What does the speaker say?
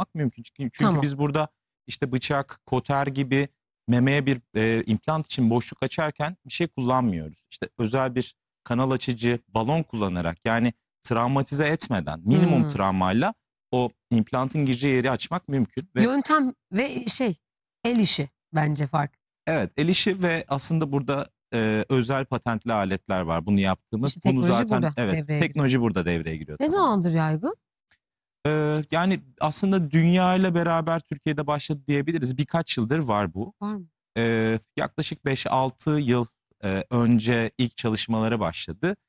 yapmak mümkün. Çünkü Tamam. biz burada işte bıçak, koter gibi memeye bir implant için boşluk açarken bir şey kullanmıyoruz. İşte özel bir kanal açıcı balon kullanarak, yani travmatize etmeden, minimum Hmm. travmayla o implantın gireceği yeri açmak mümkün. Ve Yöntem ve el işi bence fark. evet, el işi ve aslında burada özel patentli aletler var bunu yaptığımız. İşte Bunu teknoloji zaten, burada evet, devreye giriyor. teknoloji burada devreye giriyor Ne tamamen. zamandır yaygın? Yani aslında dünya ile beraber Türkiye'de başladı diyebiliriz. Birkaç yıldır var bu. Var mı? Yaklaşık 5-6 yıl önce ilk çalışmaları başladı.